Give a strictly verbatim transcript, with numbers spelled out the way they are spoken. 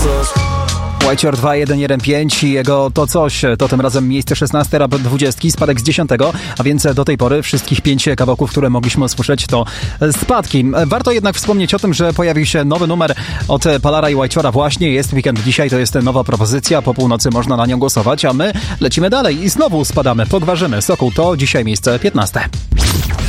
coś. White dwa jeden jeden pięć i jego To Coś, to tym razem miejsce szesnaste, rap dwudziestki, spadek z dziesiątego, a więc do tej pory wszystkich pięć kawałków, które mogliśmy usłyszeć, to spadki. Warto jednak wspomnieć o tym, że pojawił się nowy numer od Palara i White'era właśnie, jest weekend dzisiaj, to jest nowa propozycja, po północy można na nią głosować, a my lecimy dalej i znowu spadamy, pogwarzymy. Sokół to dzisiaj miejsce piętnaste.